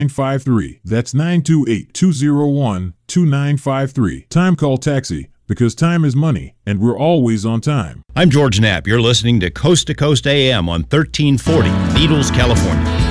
923. That's 928-201-2953. Time Call Taxi, because time is money, and we're always on time. I'm George Knapp. You're listening to Coast AM on 1340, Needles, California.